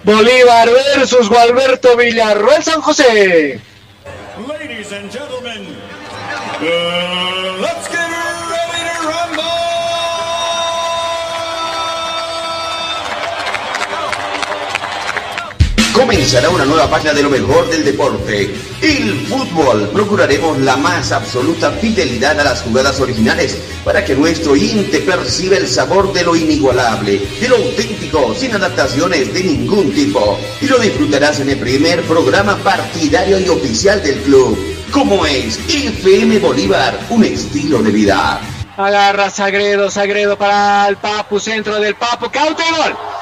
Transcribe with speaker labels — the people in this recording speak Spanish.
Speaker 1: Bolívar versus Gualberto Villarroel San José.
Speaker 2: Ladies and gentlemen, let's get ready to rumble.
Speaker 3: Comenzará una nueva página de lo mejor del deporte, el fútbol. Procuraremos la más absoluta fidelidad a las jugadas originales para que nuestro oyente perciba el sabor de lo inigualable, de lo auténtico, sin adaptaciones de ningún tipo. Y lo disfrutarás en el primer programa partidario y oficial del club, como es FM Bolívar, un estilo de vida.
Speaker 1: Agarra Sagredo para el Papu, centro del Papu, cauto y gol.